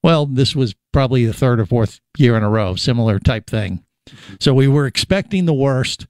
Well, this was probably the third or fourth year in a row, similar type thing. So we were expecting the worst.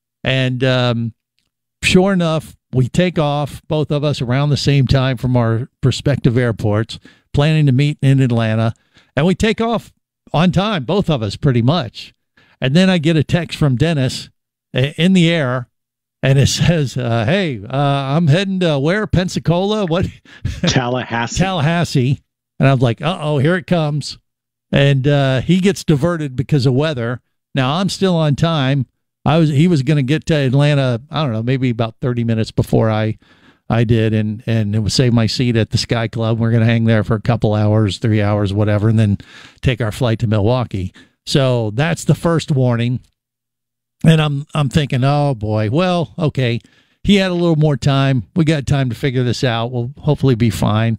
And sure enough, we take off, both of us, around the same time from our respective airports, planning to meet in Atlanta. And we take off on time, both of us, pretty much. And then I get a text from Dennis in the air, and it says, hey, I'm heading to where? Pensacola? What? Tallahassee. Tallahassee. And I'm like, uh-oh, here it comes. And he gets diverted because of weather. Now, I'm still on time. He was going to get to Atlanta, I don't know, maybe about 30 minutes before I did, and it would save my seat at the Sky Club. We're going to hang there for a couple hours, 3 hours, whatever, and then take our flight to Milwaukee. So that's the first warning. And I'm thinking, oh boy, well, okay. He had a little more time. We got time to figure this out. We'll hopefully be fine.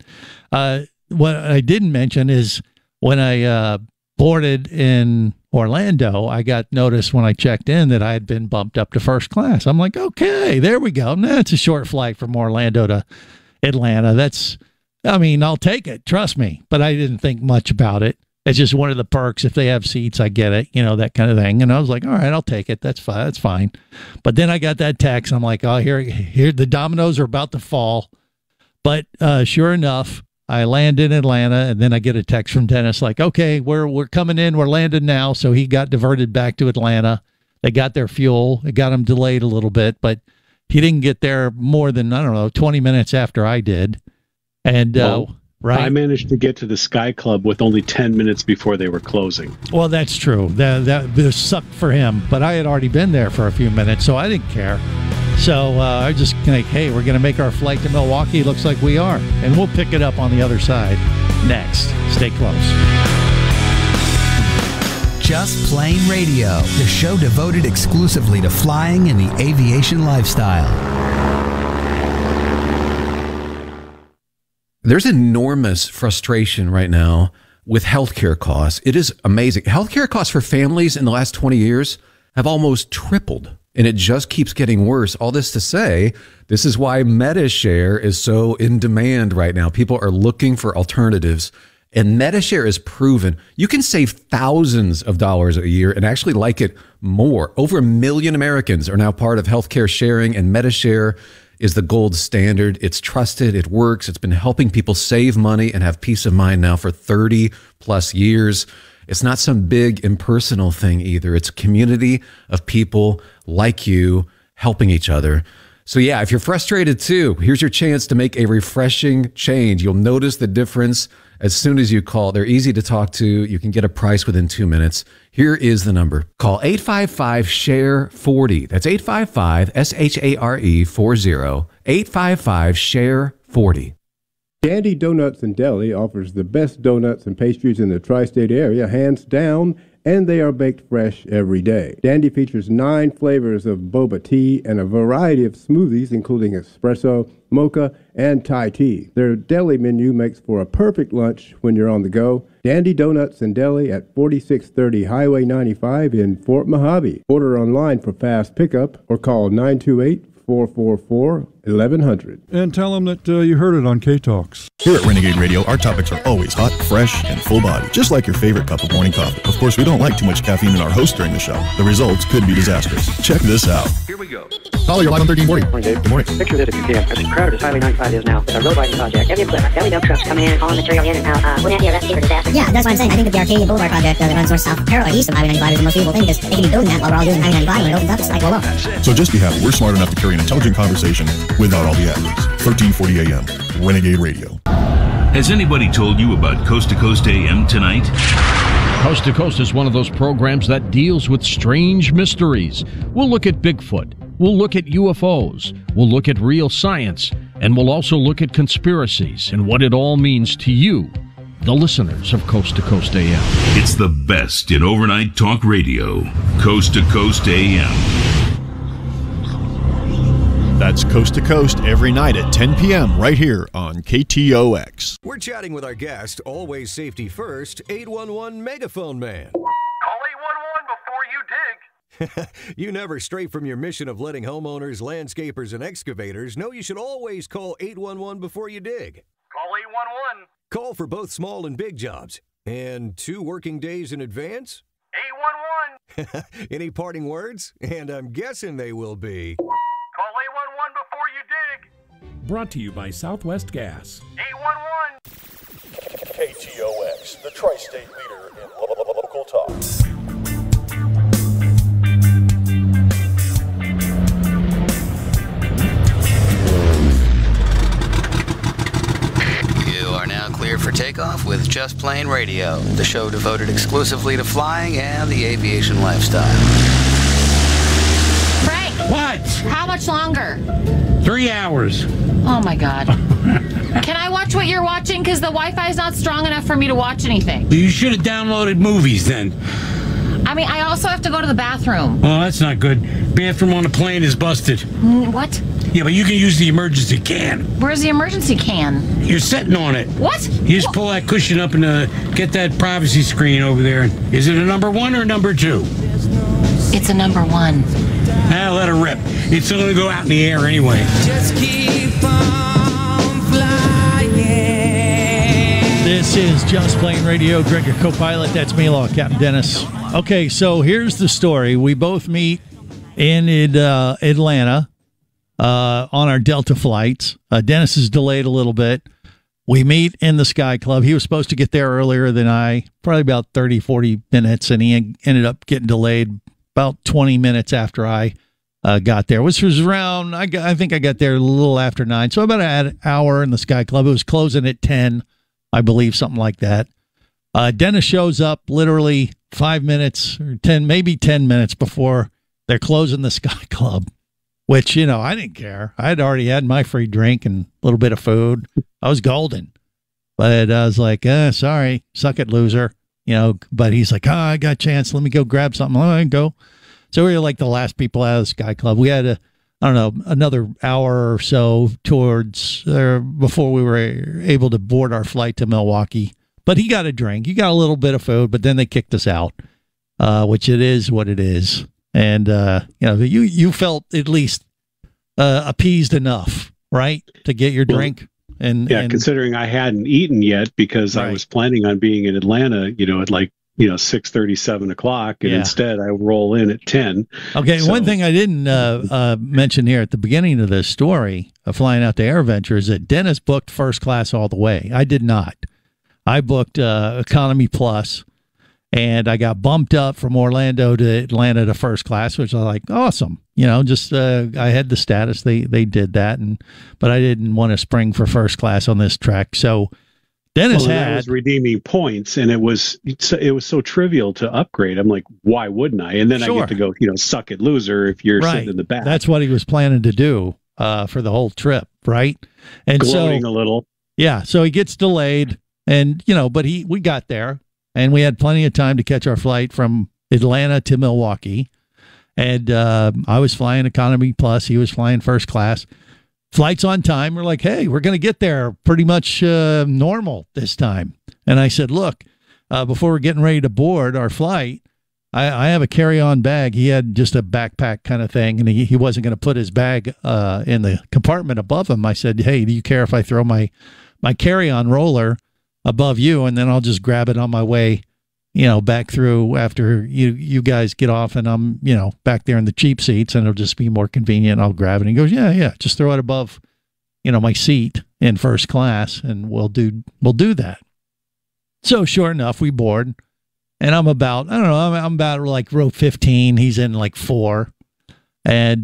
What I didn't mention is when I boarded in Orlando, I got notice when I checked in that I had been bumped up to first class. I'm like, okay, there we go. That's a short flight from Orlando to Atlanta. I'll take it. Trust me. But I didn't think much about it. It's just one of the perks. If they have seats, I get it, that kind of thing. And I was like, all right, I'll take it. That's fine. That's fine. But then I got that text. I'm like, oh, here, the dominoes are about to fall. But sure enough, I land in Atlanta, and then I get a text from Dennis like, okay, we're coming in. We're landing now. So he got diverted back to Atlanta. They got their fuel. It got him delayed a little bit, but he didn't get there more than, 20 minutes after I did. And right. I managed to get to the Sky Club with only 10 minutes before they were closing. Well, that's true. That sucked for him, but I had already been there for a few minutes, so I didn't care. So I just like, hey, we're going to make our flight to Milwaukee. Looks like we are. And we'll pick it up on the other side next. Stay close. Just Plane Radio, the show devoted exclusively to flying and the aviation lifestyle. There's enormous frustration right now with healthcare costs. It is amazing. Healthcare costs for families in the last 20 years have almost tripled, and it just keeps getting worse. All this to say, this is why MediShare is so in demand right now. People are looking for alternatives, and MediShare is proven you can save thousands of dollars a year and actually like it more. Over 1 million Americans are now part of healthcare sharing, and MediShare is the gold standard. It's trusted. It works. It's been helping people save money and have peace of mind now for 30 plus years. It's not some big impersonal thing either. It's a community of people like you helping each other. So yeah, if you're frustrated too, here's your chance to make a refreshing change. You'll notice the difference as soon as you call. They're easy to talk to. You can get a price within 2 minutes. Here is the number. Call 855-SHARE-40. That's 855-SHARE-40. 855-SHARE-40. Dandy Donuts and Deli offers the best donuts and pastries in the tri-state area, hands down, and they are baked fresh every day. Dandy features 9 flavors of boba tea and a variety of smoothies, including espresso, mocha, and Thai tea. Their deli menu makes for a perfect lunch when you're on the go. Dandy Donuts and Deli at 4630 Highway 95 in Fort Mojave. Order online for fast pickup or call 928-444-1100. And tell them that you heard it on K-Talks. Here at Renegade Radio, our topics are always hot, fresh, and full body, just like your favorite cup of morning coffee. Of course, we don't like too much caffeine in our host during the show. The results could be disastrous. Check this out. Here we go. Caller, you're live on 1340. Morning, Dave. Good morning. Picture this if you can. As crowded as Highway 95 is now, it's a road widening project. Heavy equipment, heavy dump trucks coming in, hauling material in and out. Wouldn't that be a recipe for disaster? Yeah, that's what I'm saying. I think that the Arcadia Boulevard project that runs north, south, parallel east of Highway 95 is the most feasible thing because they can be building that while we're all doing Highway 95. When it opens up, it's like, whoa. So just be happy. We're smart enough to carry an intelligent conversation without all the adlibs. 1340 AM, Renegade Radio. Has anybody told you about Coast to Coast AM tonight? Coast to Coast is one of those programs that deals with strange mysteries. We'll look at Bigfoot. We'll look at UFOs. We'll look at real science. And we'll also look at conspiracies and what it all means to you, the listeners of Coast to Coast AM. It's the best in overnight talk radio. Coast to Coast AM. That's Coast to Coast every night at 10 p.m. right here on KTOX. We're chatting with our guest, always safety first, 811 Megaphone Man. Call 811 before you dig. You never stray from your mission of letting homeowners, landscapers, and excavators know you should always call 811 before you dig. Call 811. Call for both small and big jobs. And 2 working days in advance? 811. Any parting words? And I'm guessing they will be... Call 811 before you dig. Brought to you by Southwest Gas. 811. KTOX, the tri-state leader in local talk. You are now cleared for takeoff with Just Plain Radio, the show devoted exclusively to flying and the aviation lifestyle. Frank! What? How much longer? 3 hours. Oh my God. Can I watch what you're watching? Because the Wi-Fi is not strong enough for me to watch anything. You should have downloaded movies then. I mean, I also have to go to the bathroom. Oh, that's not good. Bathroom on the plane is busted. What? Yeah, but you can use the emergency can. Where's the emergency can? You're sitting on it. What? You just pull that cushion up and get that privacy screen over there. Is it a number 1 or a number 2? It's a number 1. Let her rip. It's going to go out in the air anyway. Just keep on flying. This is Just Plain Radio. Greg, your co-pilot. That's me, Captain Dennis. Okay, so here's the story. We both meet in Atlanta on our Delta flights. Dennis is delayed a little bit. We meet in the Sky Club. He was supposed to get there earlier than I, probably about 30, 40 minutes, and he ended up getting delayed about 20 minutes after I got there, which was around, I think I got there a little after 9, so about an hour in the Sky Club. It was closing at 10, I believe, something like that. Dennis shows up literally 5 minutes or 10, maybe 10 minutes before they're closing the Sky Club, which, I didn't care. I had already had my free drink and a little bit of food. I was golden. But I was like, sorry, suck it, loser. But he's like, I got a chance. Let me go grab something. Let me go. So we were like the last people out of the Sky Club. We had another hour or so before we were able to board our flight to Milwaukee. But he got a drink. He got a little bit of food, but then they kicked us out, which it is what it is. And, you felt at least appeased enough, right, to get your drink. And considering I hadn't eaten yet because I was planning on being in Atlanta, at like 6:30, 7 o'clock, and instead I roll in at 10. Okay, so one thing I didn't mention here at the beginning of this story of flying out to AirVenture is that Dennis booked first class all the way. I did not. I booked Economy Plus, and I got bumped up from Orlando to Atlanta to first class, which I was like, awesome. I had the status. They did that, but I didn't want to spring for first class on this trek. So Dennis I was redeeming points, and it was so trivial to upgrade. I'm like, why wouldn't I? And then I get to go, suck it, loser, if you're sitting in the back. That's what he was planning to do for the whole trip, right? And gloating a little. Yeah, so he gets delayed, and but we got there, and we had plenty of time to catch our flight from Atlanta to Milwaukee. And I was flying Economy Plus. He was flying first class. Flight's on time. We're like, hey, we're going to get there pretty much normal this time. And I said, look, before we're getting ready to board our flight, I have a carry-on bag. He had just a backpack kind of thing, and he wasn't going to put his bag in the compartment above him. I said, hey, do you care if I throw my carry-on roller above you, and then I'll just grab it on my way back through after you guys get off, and I'm, back there in the cheap seats, and it'll just be more convenient. I'll grab it. And he goes, yeah, just throw it above, my seat in first class, and we'll do that. So sure enough, we board, and I'm about like row 15. He's in like 4, and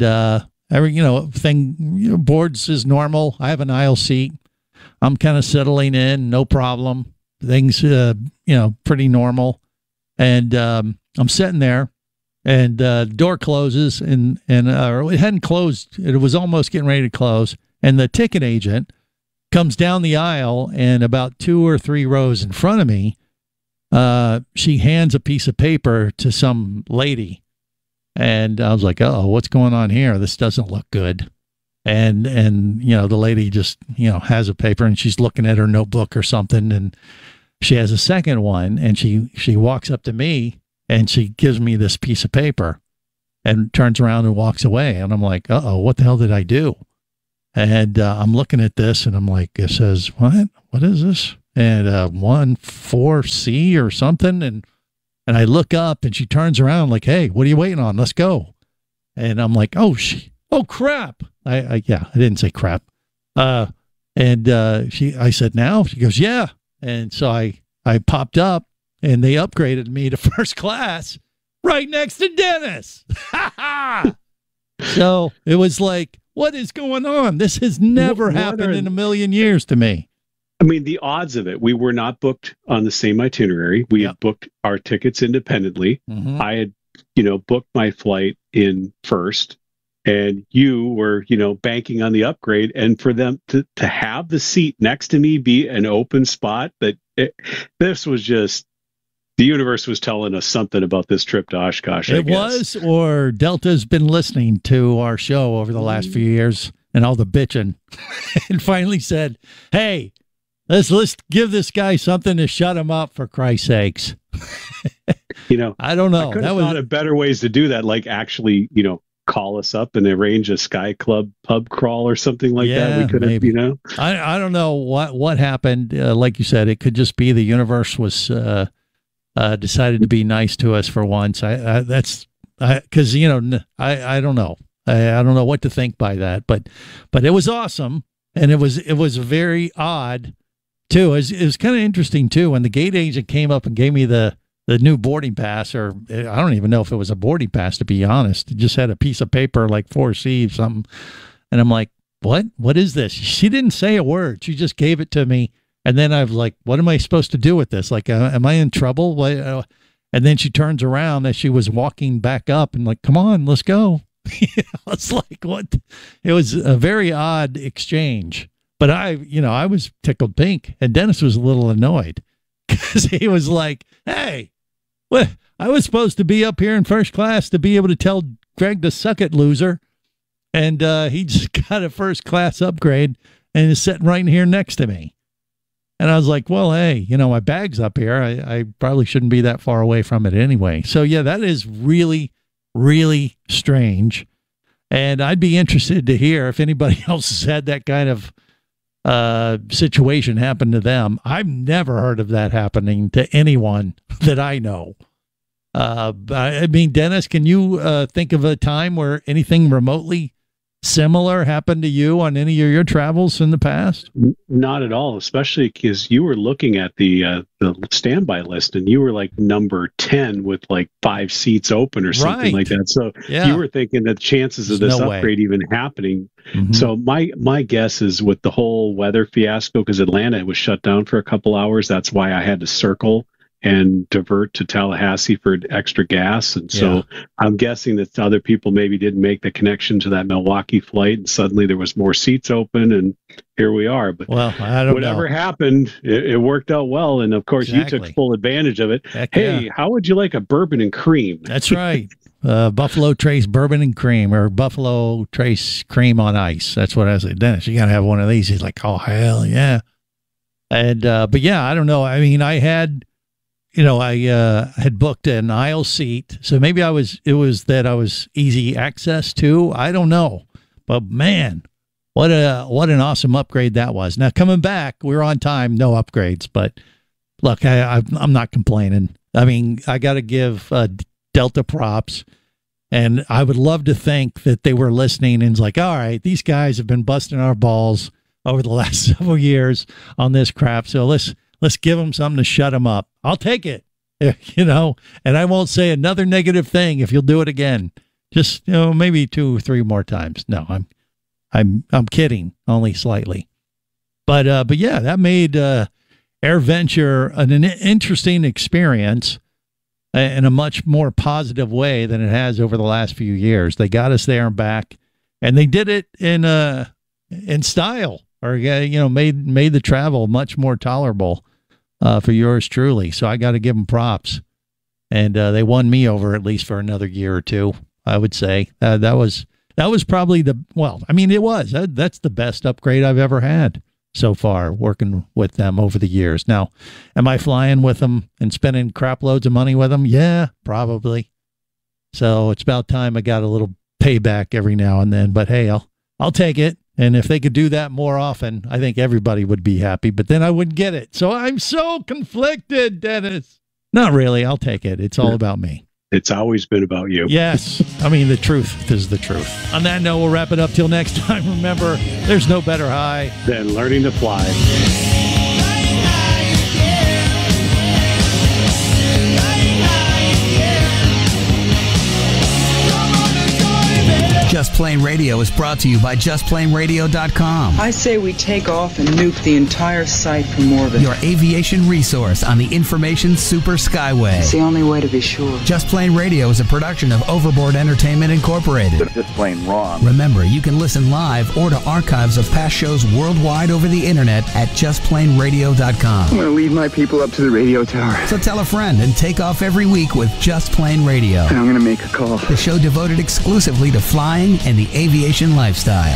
boards is normal. I have an aisle seat. I'm kind of settling in, no problem. Things, pretty normal. And I'm sitting there, and the door closes, and it hadn't closed. It was almost getting ready to close. And the ticket agent comes down the aisle, and about 2 or 3 rows in front of me, she hands a piece of paper to some lady. And I was like, oh, what's going on here? This doesn't look good. And the lady just, has a paper, and she's looking at her notebook or something, and she has a second one, and she walks up to me, and she gives me this piece of paper and turns around and walks away. And I'm like, uh-oh, what the hell did I do? And I'm looking at this, and I'm like, it says, what is this? and 14C or something. And I look up and she turns around like, hey, what are you waiting on? Let's go. And I'm like, oh crap. I didn't say crap. I said, now? She goes, yeah. And so I popped up and they upgraded me to first class right next to Dennis. So it was like, what is going on? This has never happened in a million years to me. I mean, the odds of it, we were not booked on the same itinerary. We had booked our tickets independently. Mm-hmm. I had, booked my flight in first, and you were, banking on the upgrade. And for them to have the seat next to me be an open spot, this was just, the universe was telling us something about this trip to Oshkosh. It was, or Delta's been listening to our show over the last few years and all the bitching and finally said, hey, let's give this guy something to shut him up, for Christ's sakes. I don't know. I could have thought of better ways to do that, like actually, call us up and arrange a Sky Club pub crawl or something like that. We could have, I don't know what happened. Like you said, it could just be the universe was decided to be nice to us for once. I don't know. I don't know what to think by that, but it was awesome. And it was very odd too. It was kind of interesting too. When the gate agent came up and gave me the new boarding pass, or I don't even know if it was a boarding pass, to be honest. It just had a piece of paper like 4C or something. And I'm like, what is this? She didn't say a word. She just gave it to me. And then I was like, what am I supposed to do with this? Like, am I in trouble? And then she turns around as she was walking back up and like, come on, let's go. It's like, what? It was a very odd exchange. But I was tickled pink. And Dennis was a little annoyed because he was like, hey, I was supposed to be up here in first class to be able to tell Greg to suck it, loser. And he just got a first class upgrade and is sitting right in here next to me. And I was like, well, hey, my bag's up here. I probably shouldn't be that far away from it anyway. So, yeah, that is really, really strange. And I'd be interested to hear if anybody else has had that kind of situation happen to them. I've never heard of that happening to anyone that I know. I mean, Dennis, can you think of a time where anything remotely similar happened to you on any of your travels in the past? Not at all, especially because you were looking at the standby list and you were like number 10 with like 5 seats open or something like that. So you were thinking that chances of this upgrade even happening. Mm-hmm. So my guess is with the whole weather fiasco, because Atlanta was shut down for a couple hours, that's why I had to circle and divert to Tallahassee for extra gas. And so I'm guessing that other people maybe didn't make the connection to that Milwaukee flight, and suddenly there was more seats open, and here we are. But I don't whatever know. happened, it worked out well. And of course, you took full advantage of it. Hey, how would you like a bourbon and cream? That's right. Buffalo Trace bourbon and cream, or Buffalo Trace cream on ice. That's what I said. Dennis, you got to have one of these. He's like, oh, hell yeah. And, but yeah, I don't know. I mean, I had, I had booked an aisle seat, so maybe it was that I was easy access to. I don't know, but man, what an awesome upgrade that was. Now coming back, we're on time, no upgrades, but look, I'm not complaining. I mean, I got to give Delta props, and I would love to think that they were listening and it's like, all right, these guys have been busting our balls over the last several years on this crap, so let's give them something to shut them up. I'll take it, and I won't say another negative thing if you'll do it again. Just, maybe 2 or 3 more times. No, I'm kidding, only slightly. But yeah, that made AirVenture an interesting experience in a much more positive way than it has over the last few years. They got us there and back, and they did it in style, or made the travel much more tolerable for yours truly. So I got to give them props, and they won me over at least for another year or two. I would say that was probably that's the best upgrade I've ever had so far working with them over the years. Now, am I flying with them and spending crap loads of money with them? Yeah, probably. So it's about time I got a little payback every now and then. But hey, I'll take it. And if they could do that more often, I think everybody would be happy, but then I wouldn't get it. So I'm so conflicted, Dennis. Not really. I'll take it. It's all about me. It's always been about you. Yes. I mean, the truth is the truth. On that note, we'll wrap it up till next time. Remember, there's no better high than learning to fly. Just Plain Radio is brought to you by JustPlainRadio.com. I say we take off and nuke the entire site from orbit. Your aviation resource on the information super skyway. It's the only way to be sure. Just Plain Radio is a production of Overboard Entertainment Incorporated. Just plain wrong. Remember, you can listen live or to archives of past shows worldwide over the internet at JustPlainRadio.com. I'm going to leave my people up to the radio tower. So tell a friend and take off every week with Just Plain Radio. And I'm going to make a call. The show devoted exclusively to flying and the aviation lifestyle.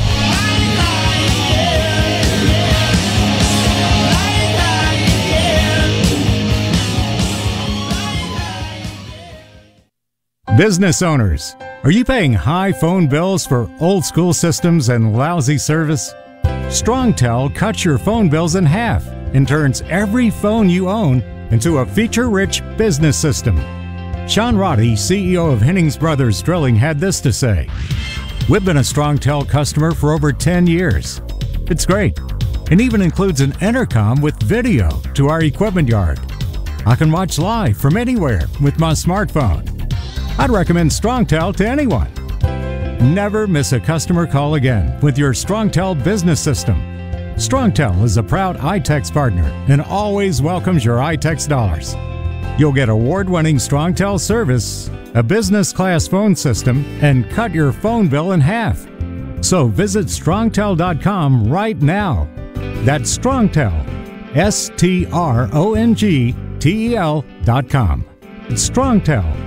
Business owners, are you paying high phone bills for old school systems and lousy service? StrongTel cuts your phone bills in half and turns every phone you own into a feature-rich business system. Sean Roddy, CEO of Hennings Brothers Drilling, had this to say: "We've been a StrongTel customer for over 10 years. It's great. It even includes an intercom with video to our equipment yard. I can watch live from anywhere with my smartphone. I'd recommend StrongTel to anyone. Never miss a customer call again with your StrongTel business system. StrongTel is a proud iTex partner and always welcomes your iTex dollars. You'll get award-winning StrongTel service, a business-class phone system, and cut your phone bill in half. So visit StrongTel.com right now. That's StrongTel, StrongTel.com. It's StrongTel.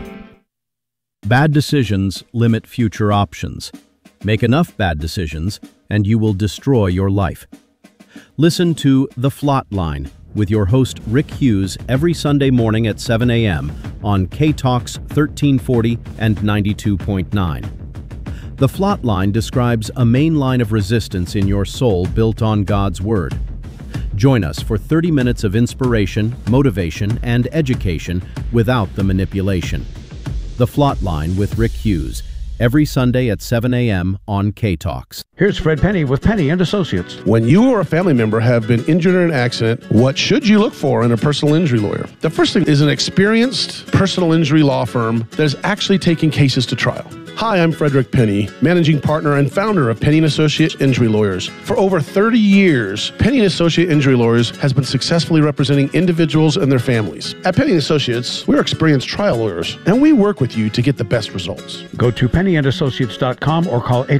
Bad decisions limit future options. Make enough bad decisions, and you will destroy your life. Listen to The Flot Line with your host Rick Hughes every Sunday morning at 7 a.m. on K-Talks 1340 and 92.9. The Flot Line describes a main line of resistance in your soul built on God's Word. Join us for 30 minutes of inspiration, motivation, and education without the manipulation. The Flot Line with Rick Hughes, every Sunday at 7 a.m. on K-Talks. Here's Fred Penny with Penny & Associates. When you or a family member have been injured in an accident, what should you look for in a personal injury lawyer? The first thing is an experienced personal injury law firm that is actually taking cases to trial. Hi, I'm Frederick Penny, managing partner and founder of Penny & Associate Injury Lawyers. For over 30 years, Penny & Associate Injury Lawyers has been successfully representing individuals and their families. At Penny & Associates, we're experienced trial lawyers, and we work with you to get the best results. Go to PennyandAssociates.com or call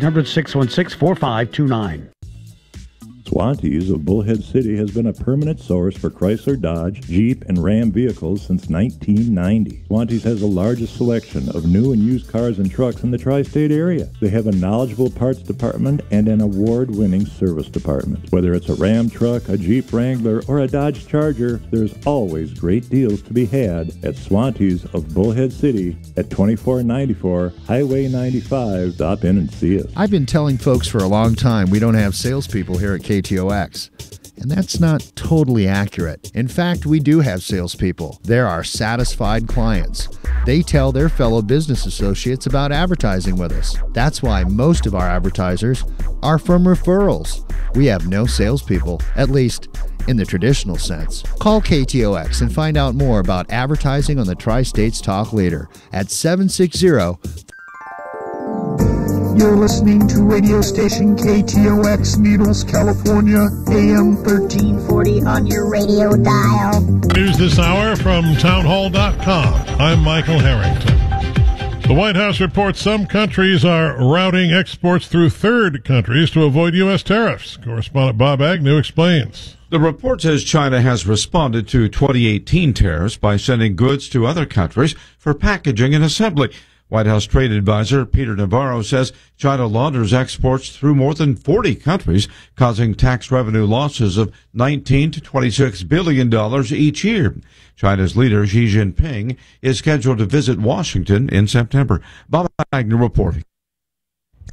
800-616-4529. Swantees of Bullhead City has been a permanent source for Chrysler, Dodge, Jeep, and Ram vehicles since 1990. Swantees has the largest selection of new and used cars and trucks in the tri-state area. They have a knowledgeable parts department and an award-winning service department. Whether it's a Ram truck, a Jeep Wrangler, or a Dodge Charger, there's always great deals to be had at Swantees of Bullhead City at 2494 Highway 95. Stop in and see us. I've been telling folks for a long time we don't have salespeople here at KTOX, and that's not totally accurate. In fact, we do have salespeople. They're our satisfied clients. They tell their fellow business associates about advertising with us. That's why most of our advertisers are from referrals. We have no salespeople, at least in the traditional sense. Call KTOX and find out more about advertising on the Tri-States Talk Leader at 760. You're listening to radio station KTOX, Needles, California, AM 1340 on your radio dial. News this hour from townhall.com. I'm Michael Harrington. The White House reports some countries are routing exports through third countries to avoid U.S. tariffs. Correspondent Bob Agnew explains. The report says China has responded to 2018 tariffs by sending goods to other countries for packaging and assembly. White House trade advisor Peter Navarro says China launders exports through more than 40 countries, causing tax revenue losses of $19 to $26 billion each year. China's leader Xi Jinping is scheduled to visit Washington in September. Bob Agnew reporting.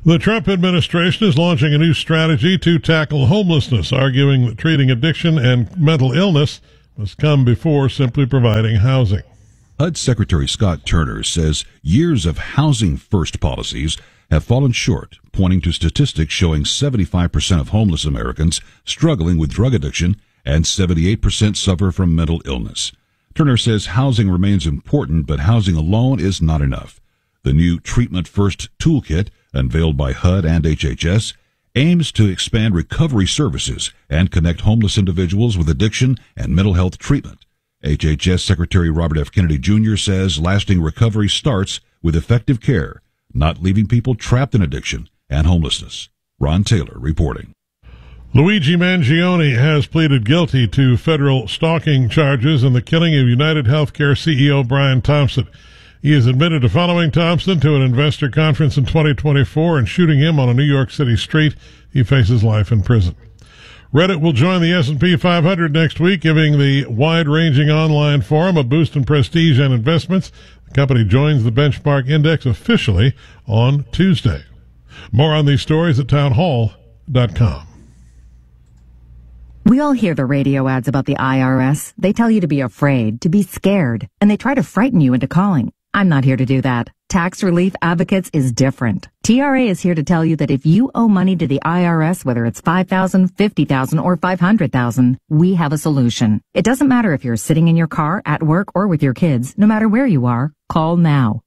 The Trump administration is launching a new strategy to tackle homelessness, arguing that treating addiction and mental illness must come before simply providing housing. HUD Secretary Scott Turner says years of housing-first policies have fallen short, pointing to statistics showing 75% of homeless Americans struggling with drug addiction and 78% suffer from mental illness. Turner says housing remains important, but housing alone is not enough. The new Treatment First Toolkit, unveiled by HUD and HHS, aims to expand recovery services and connect homeless individuals with addiction and mental health treatment. HHS Secretary Robert F. Kennedy Jr. says lasting recovery starts with effective care, not leaving people trapped in addiction and homelessness. Ron Taylor reporting. Luigi Mangione has pleaded guilty to federal stalking charges in the killing of United Healthcare CEO Brian Thompson. He is admitted to following Thompson to an investor conference in 2024 and shooting him on a New York City street. He faces life in prison. Reddit will join the S&P 500 next week, giving the wide-ranging online forum a boost in prestige and investments. The company joins the benchmark index officially on Tuesday. More on these stories at townhall.com. We all hear the radio ads about the IRS. They tell you to be afraid, to be scared, and they try to frighten you into calling. I'm not here to do that. Tax Relief Advocates is different. TRA is here to tell you that if you owe money to the IRS, whether it's $5,000, $50,000, or $500,000, we have a solution. It doesn't matter if you're sitting in your car, at work, or with your kids. No matter where you are, call now.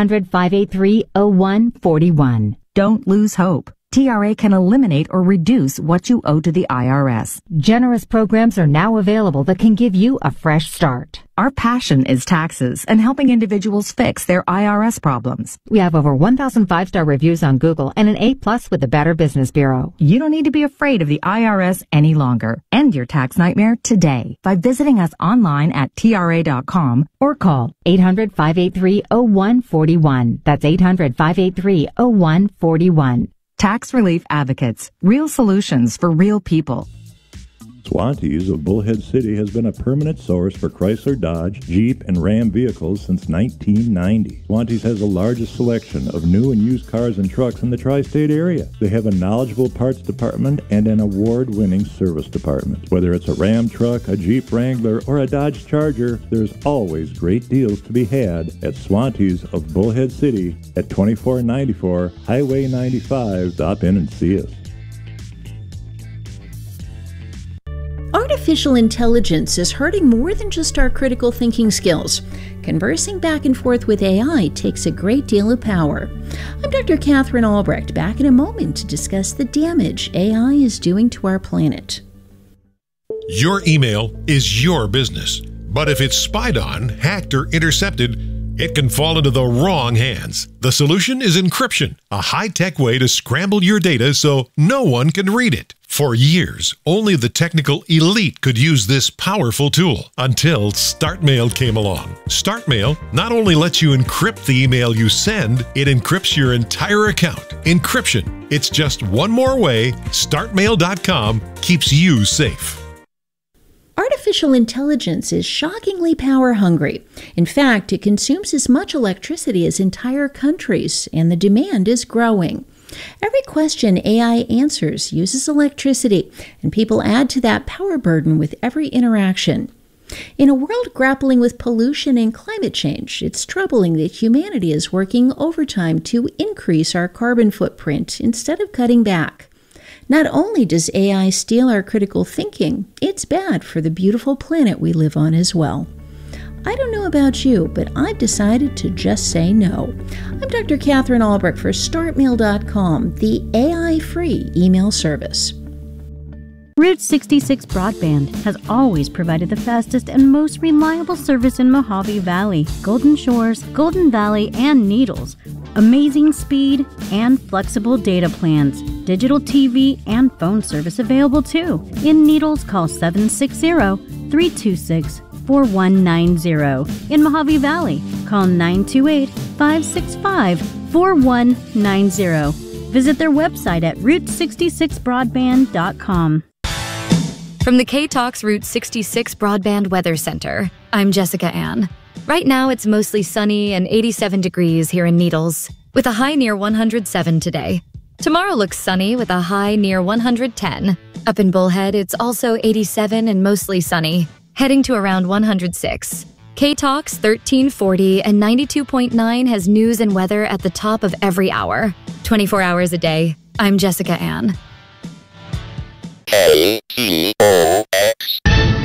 800-583-0141. Don't lose hope. TRA can eliminate or reduce what you owe to the IRS. Generous programs are now available that can give you a fresh start. Our passion is taxes and helping individuals fix their IRS problems. We have over 1,000 5-star reviews on Google and an A+ with the Better Business Bureau. You don't need to be afraid of the IRS any longer. End your tax nightmare today by visiting us online at TRA.com or call 800-583-0141. That's 800-583-0141. Tax Relief Advocates. Real solutions for real people. Swantees of Bullhead City has been a permanent source for Chrysler, Dodge, Jeep, and Ram vehicles since 1990. Swantees has the largest selection of new and used cars and trucks in the tri-state area. They have a knowledgeable parts department and an award-winning service department. Whether it's a Ram truck, a Jeep Wrangler, or a Dodge Charger, there's always great deals to be had at Swantees of Bullhead City at 2494 Highway 95. Stop in and see us. Artificial intelligence is hurting more than just our critical thinking skills. Conversing back and forth with AI takes a great deal of power. I'm Dr. Catherine Albrecht, back in a moment to discuss the damage AI is doing to our planet. Your email is your business, but if it's spied on, hacked, or intercepted, it can fall into the wrong hands. The solution is encryption, a high-tech way to scramble your data so no one can read it. For years, only the technical elite could use this powerful tool until StartMail came along. StartMail not only lets you encrypt the email you send, it encrypts your entire account. Encryption. It's just one more way StartMail.com keeps you safe. Artificial intelligence is shockingly power hungry. In fact, it consumes as much electricity as entire countries, and the demand is growing. Every question AI answers uses electricity, and people add to that power burden with every interaction. In a world grappling with pollution and climate change, it's troubling that humanity is working overtime to increase our carbon footprint instead of cutting back. Not only does AI steal our critical thinking, it's bad for the beautiful planet we live on as well. I don't know about you, but I've decided to just say no. I'm Dr. Catherine Albrecht for StartMail.com, the AI-free email service. Route 66 Broadband has always provided the fastest and most reliable service in Mojave Valley, Golden Shores, Golden Valley, and Needles. Amazing speed and flexible data plans. Digital TV and phone service available too. In Needles, call 760-326-4190. In Mojave Valley, call 928-565-4190. Visit their website at route66broadband.com. From the K-Talks Route 66 Broadband Weather Center, I'm Jessica Ann. Right now, it's mostly sunny and 87 degrees here in Needles, with a high near 107 today. Tomorrow looks sunny with a high near 110. Up in Bullhead, it's also 87 and mostly sunny, heading to around 106. K-Talks 1340 and 92.9 has news and weather at the top of every hour. 24 hours a day. I'm Jessica Ann. KTOX.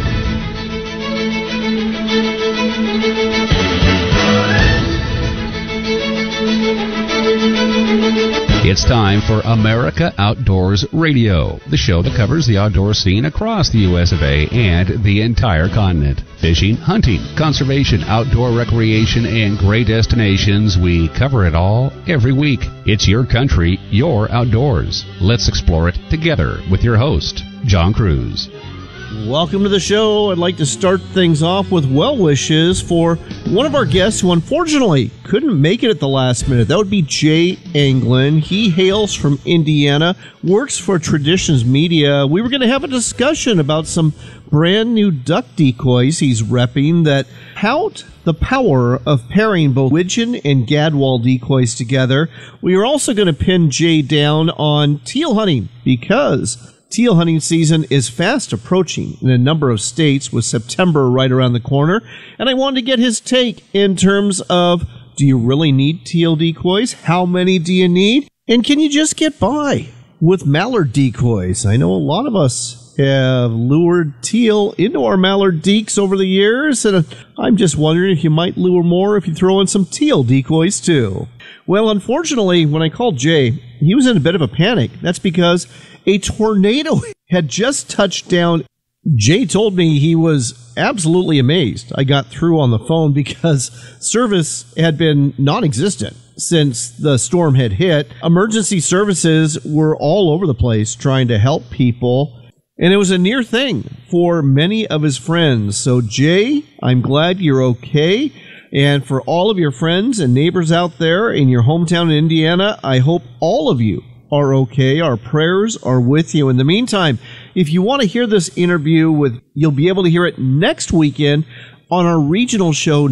It's time for America Outdoors Radio, the show that covers the outdoor scene across the U.S. of A. and the entire continent. Fishing, hunting, conservation, outdoor recreation, and great destinations. We cover it all every week. It's your country, your outdoors. Let's explore it together with your host, John Cruz. Welcome to the show. I'd like to start things off with well wishes for one of our guests who unfortunately couldn't make it at the last minute. That would be Jay Anglin. He hails from Indiana, works for Traditions Media. We were going to have a discussion about some brand new duck decoys he's repping that tout the power of pairing both widgeon and gadwall decoys together. We are also going to pin Jay down on teal hunting because teal hunting season is fast approaching in a number of states with September right around the corner. And I wanted to get his take in terms of, do you really need teal decoys? How many do you need? And can you just get by with mallard decoys? I know a lot of us have lured teal into our mallard deeks over the years, and I'm just wondering if you might lure more if you throw in some teal decoys too. Well, unfortunately, when I called Jay, he was in a bit of a panic. That's because a tornado had just touched down. Jay told me he was absolutely amazed. I got through on the phone because service had been non-existent since the storm had hit. Emergency services were all over the place trying to help people, and it was a near thing for many of his friends. So, Jay, I'm glad you're okay. And for all of your friends and neighbors out there in your hometown in Indiana, I hope all of you are okay. Our prayers are with you. In the meantime, if you want to hear this interview you'll be able to hear it next weekend on our regional show,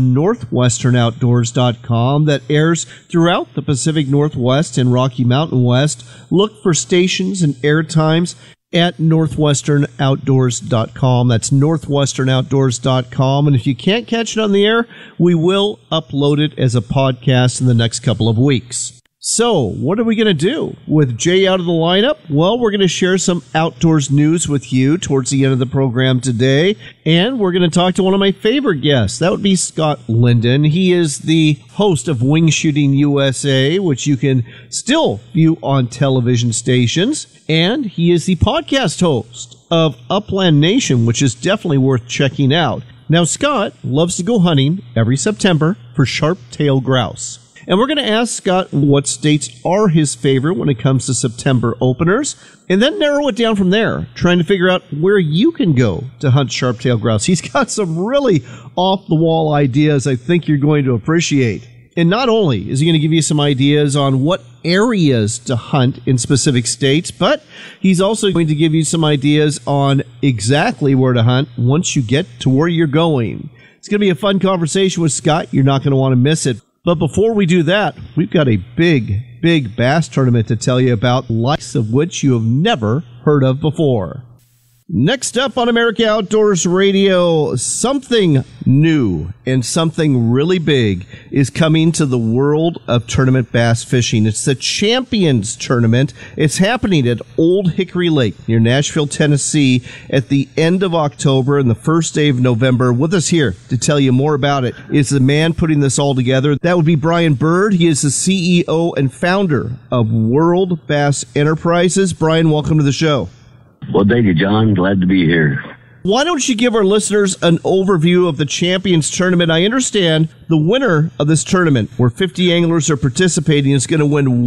NorthwesternOutdoors.com, that airs throughout the Pacific Northwest and Rocky Mountain West. Look for stations and air times at NorthwesternOutdoors.com. That's NorthwesternOutdoors.com. And if you can't catch it on the air, we will upload it as a podcast in the next couple of weeks. So, what are we going to do with Jay out of the lineup? Well, we're going to share some outdoors news with you towards the end of the program today, and we're going to talk to one of my favorite guests. That would be Scott Linden. He is the host of Wing Shooting USA, which you can still view on television stations, and he is the podcast host of Upland Nation, which is definitely worth checking out. Now, Scott loves to go hunting every September for sharp-tailed grouse. And we're going to ask Scott what states are his favorite when it comes to September openers, and then narrow it down from there, trying to figure out where you can go to hunt sharp-tailed grouse. He's got some really off-the-wall ideas I think you're going to appreciate. And not only is he going to give you some ideas on what areas to hunt in specific states, but he's also going to give you some ideas on exactly where to hunt once you get to where you're going. It's going to be a fun conversation with Scott. You're not going to want to miss it. But before we do that, we've got a big bass tournament to tell you about, likes of which you have never heard of before. Next up on America Outdoors Radio, something new and something really big is coming to the world of tournament bass fishing. It's the Champions Tournament. It's happening at Old Hickory Lake near Nashville, Tennessee at the end of October and the first day of November. With us here to tell you more about it is the man putting this all together. That would be Brian Bird. He is the CEO and founder of World Bass Enterprises. Brian, welcome to the show. Well, thank you, John. Glad to be here. Why don't you give our listeners an overview of the Champions Tournament? I understand the winner of this tournament, where 50 anglers are participating, is going to win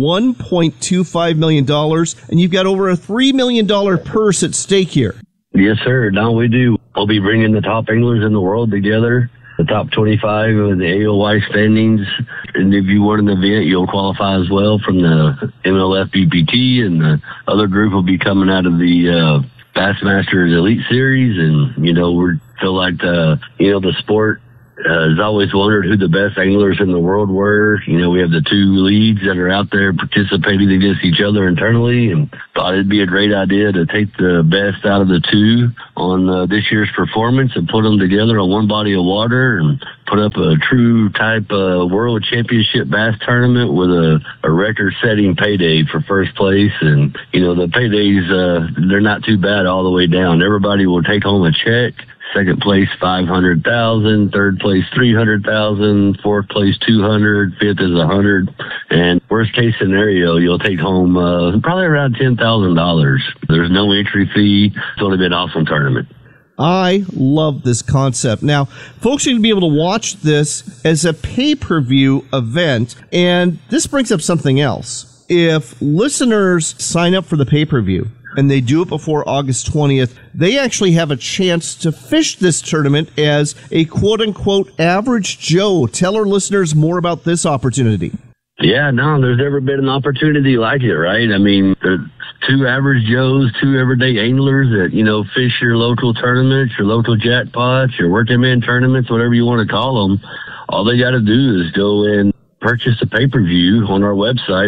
$1.25 million, and you've got over a $3 million purse at stake here. Yes, sir. Now we do. We'll be bringing the top anglers in the world together, the top 25 of the AOY standings. And if you win an event, you'll qualify as well from the MLF BPT, and the other group will be coming out of the Bassmasters Elite Series. And, we feel like the sport has always wondered who the best anglers in the world were. You know, we have the two leads that are out there participating against each other internally, and thought it'd be a great idea to take the best out of the two on this year's performance and put them together on one body of water and put up a true type world championship bass tournament with a record-setting payday for first place. And, you know, the paydays, they're not too bad all the way down. Everybody will take home a check. Second place, $500,000. Third place, $300,000. Fourth place, $200,000. Fifth is $100,000. And worst case scenario, you'll take home probably around $10,000. There's no entry fee. It's only been an awesome tournament. I love this concept. Now, folks are going to be able to watch this as a pay-per-view event, and this brings up something else. If listeners sign up for the pay-per-view, and they do it before August 20th, they actually have a chance to fish this tournament as a quote-unquote average Joe. Tell our listeners more about this opportunity. Yeah, no, there's never been an opportunity like it, right? I mean, there's two average Joes, two everyday anglers that, you know, fish your local tournaments, your local jackpots, your working man tournaments, whatever you want to call them. All they got to do is go in, purchase a pay-per-view on our website,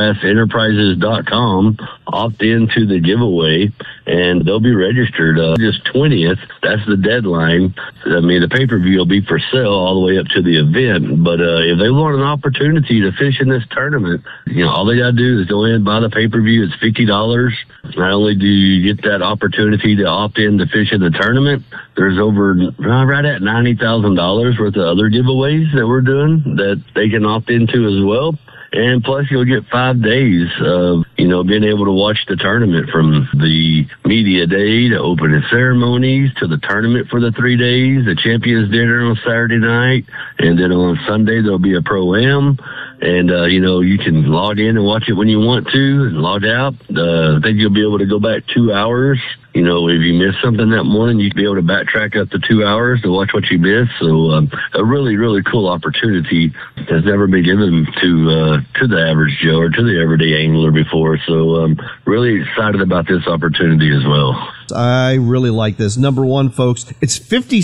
worldbassenterprises.com, opt into the giveaway, and they'll be registered August 20th. That's the deadline. I mean, the pay-per-view will be for sale all the way up to the event, but if they want an opportunity to fish in this tournament, you know, all they got to do is go in and buy the pay-per-view. It's $50. Not only do you get that opportunity to opt in to fish in the tournament, there's over right at $90,000 worth of other giveaways that we're doing that they can opt into as well. And plus, you'll get 5 days of, you know, being able to watch the tournament from the media day to opening ceremonies to the tournament for the 3 days, the champions dinner on Saturday night, and then on Sunday there'll be a pro-am. And, you know, you can log in and watch it when you want to and log out. I think you'll be able to go back 2 hours. You know, if you miss something that morning, you can be able to backtrack up to 2 hours to watch what you missed. So a really, really cool opportunity has never been given to the average Joe or to the everyday angler before. So really excited about this opportunity as well. I really like this. Number one, folks, it's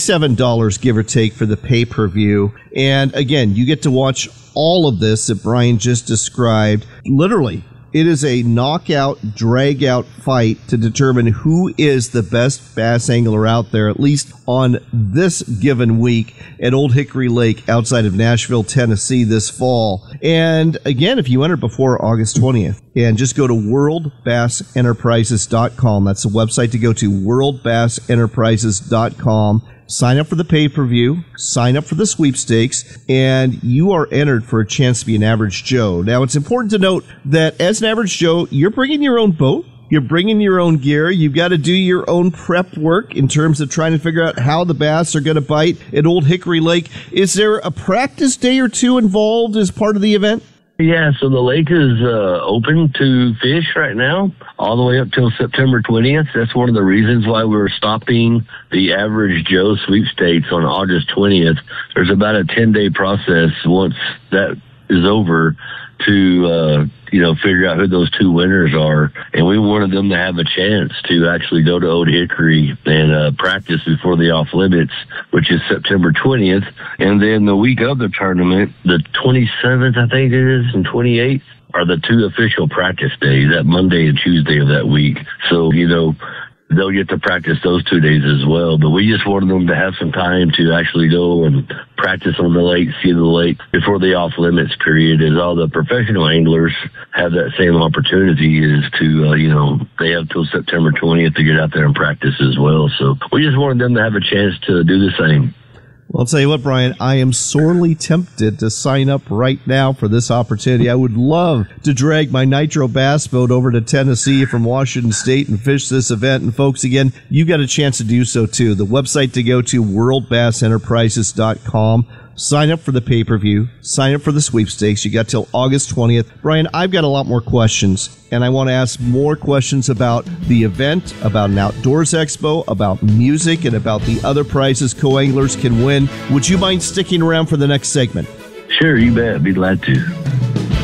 $57, give or take, for the pay-per-view. And again, you get to watch all of this that Brian just described. Literally, it is a knockout, drag-out fight to determine who is the best bass angler out there, at least on this given week at Old Hickory Lake outside of Nashville, Tennessee this fall. And again, if you enter before August 20th, and just go to worldbassenterprises.com. That's the website to go to, worldbassenterprises.com. Sign up for the pay-per-view, sign up for the sweepstakes, and you are entered for a chance to be an average Joe. Now, it's important to note that as an average Joe, you're bringing your own boat, you're bringing your own gear, you've got to do your own prep work in terms of trying to figure out how the bass are going to bite at Old Hickory Lake. Is there a practice day or two involved as part of the event? Yeah, so the lake is open to fish right now, all the way up till September 20th. That's one of the reasons why we're stopping the Average Joe sweepstakes on August 20th. There's about a 10-day process once that is over to, figure out who those two winners are. And we wanted them to have a chance to actually go to Old Hickory and practice before the off limits, which is September 20th. And then the week of the tournament, the 27th, I think it is, and 28th, are the two official practice days, that Monday and Tuesday of that week. So, they'll get to practice those 2 days as well. But we just wanted them to have some time to actually go and practice on the lake, see the lake before the off-limits period, as all the professional anglers have that same opportunity, is to, they have till September 20th to get out there and practice as well. So we just wanted them to have a chance to do the same. Well, I'll tell you what, Brian, I am sorely tempted to sign up right now for this opportunity. I would love to drag my Nitro Bass boat over to Tennessee from Washington State and fish this event. And folks, again, you got a chance to do so too. The website to go to, worldbassenterprises.com. Sign up for the pay-per-view. Sign up for the sweepstakes. You got till August 20th. Brian, I've got a lot more questions, and I want to ask more questions about the event, about an outdoors expo, about music, and about the other prizes co-anglers can win. Would you mind sticking around for the next segment? Sure, you bet. Be glad to.